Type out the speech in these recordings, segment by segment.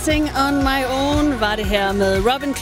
Dancing on my own var det her med Robin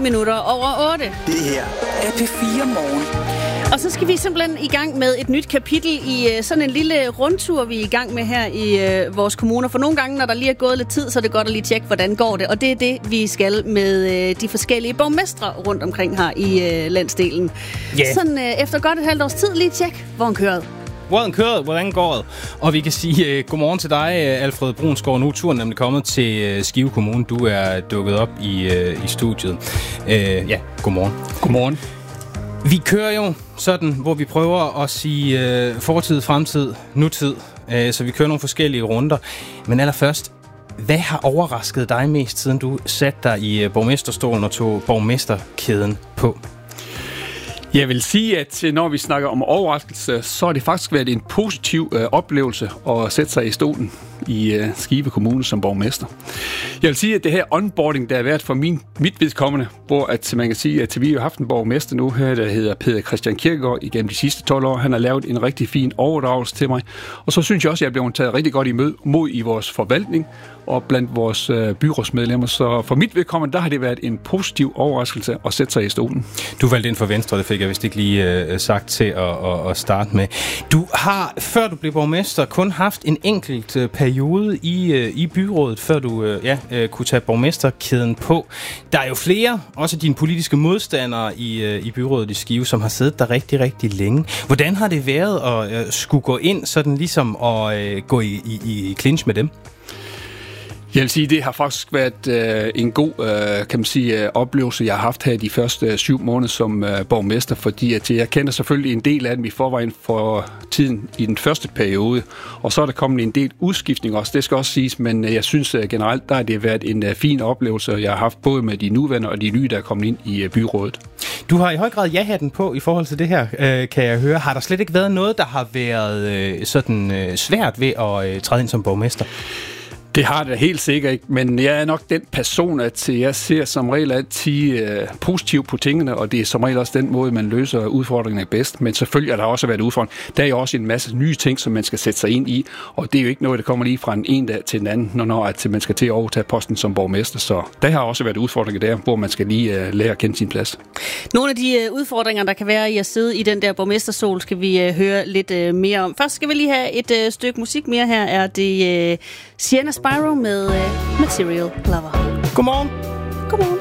9:09. Det her er P4 Morgen. Og så skal vi simpelthen i gang med et nyt kapitel i sådan en lille rundtur, vi er i gang med her i vores kommuner. For nogle gange, når der lige er gået lidt tid, så er det godt at lige tjekke, hvordan går det. Og det er det, vi skal med de forskellige borgmestre rundt omkring her i landsdelen. Yeah. Sådan efter godt et halvt års tid, lige tjek, hvor han kører. Hvordan går det? Og vi kan sige godmorgen til dig, Alfred Brunsgaard. Nu er turen nemlig kommet til Skive Kommune. Du er dukket op i studiet. Godmorgen. Godmorgen. Vi kører jo sådan, hvor vi prøver at sige fortid, fremtid, nutid. Så vi kører nogle forskellige runder. Men allerførst, hvad har overrasket dig mest, siden du satte dig i borgmesterstolen og tog borgmesterkæden på? Jeg vil sige, at når vi snakker om overraskelse, så har det faktisk været en positiv oplevelse at sætte sig i stolen i Skive Kommune som borgmester. Jeg vil sige, at det her onboarding, der har været for mit vedkommende, hvor at man kan sige, at vi har haft en borgmester nu her, der hedder Peter Christian Kirkegaard igennem de sidste 12 år. Han har lavet en rigtig fin overdragelse til mig. Og så synes jeg også, at jeg er blevet taget rigtig godt imod i vores forvaltning og blandt vores byrådsmedlemmer. Så for mit vedkommende, der har det været en positiv overraskelse at sætte sig i stolen. Du valgte ind for Venstre, det fik jeg vist ikke lige sagt til at starte med. Du har, før du blev borgmester, kun haft en enkelt periode i byrådet, før du kunne tage borgmesterkæden på. Der er jo flere, også dine politiske modstandere i byrådet i Skive, som har siddet der rigtig, rigtig længe. Hvordan har det været at skulle gå ind sådan ligesom og gå i clinch med dem? Jeg vil sige, det har faktisk været en god kan man sige, oplevelse, jeg har haft her de første 7 måneder som borgmester, fordi at jeg kender selvfølgelig en del af dem i forvejen for tiden i den første periode, og så er der kommet en del udskiftning også, det skal også siges, men jeg synes generelt, der har det været en fin oplevelse, jeg har haft både med de nuværende og de nye, der er kommet ind i byrådet. Du har i høj grad ja-hatten på i forhold til det her, kan jeg høre. Har der slet ikke været noget, der har været sådan svært ved at træde ind som borgmester? Det har det helt sikkert ikke, men jeg er nok den person, at jeg ser som regel altid positivt på tingene, og det er som regel også den måde, man løser udfordringerne bedst. Men selvfølgelig har der også været udfordringer. Der er jo også en masse nye ting, som man skal sætte sig ind i, og det er jo ikke noget, der kommer lige fra en dag til den anden, når man skal til at overtage posten som borgmester. Så der har også været udfordringer der, hvor man skal lige lære at kende sin plads. Nogle af de udfordringer, der kan være i at sidde i den der borgmesterstol, skal vi høre lidt mere om. Først skal vi lige have et stykke musik mere. Her er det Sienna Spyro med Material Lover. Godmorgen. Godmorgen.